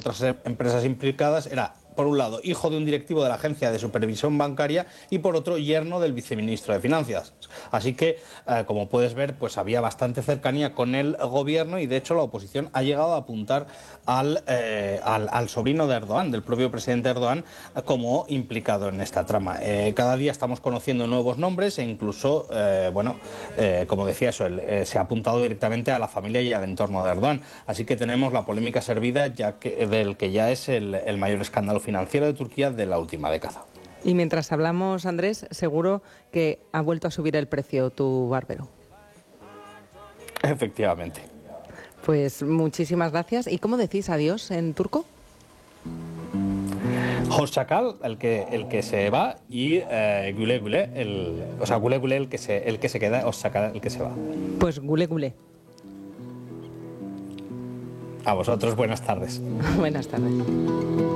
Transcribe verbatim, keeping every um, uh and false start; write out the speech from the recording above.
otras empresas implicadas, era, por un lado, hijo de un directivo de la Agencia de Supervisión Bancaria y, por otro, yerno del viceministro de Finanzas. Así que, eh, como puedes ver, pues había bastante cercanía con el gobierno y, de hecho, la oposición ha llegado a apuntar al, eh, al, al sobrino de Erdogan, del propio presidente Erdogan, como implicado en esta trama. Eh, cada día estamos conociendo nuevos nombres e incluso, eh, bueno, eh, como decía eso, el, eh, se ha apuntado directamente a la familia y al entorno de Erdogan. Así que tenemos la polémica servida, ya que, del que ya es el, el mayor escándalo financiero de Turquía de la última década. Y mientras hablamos, Andrés, seguro que ha vuelto a subir el precio tu barbero. Efectivamente. Pues muchísimas gracias. ¿Y cómo decís adiós en turco? Hoşçakal, el que, el que se va, y eh, güle güle, el, o sea, güle güle el que se, el que se queda, Hoşçakal el que se va. Pues gule gule. A vosotros, buenas tardes. Buenas tardes.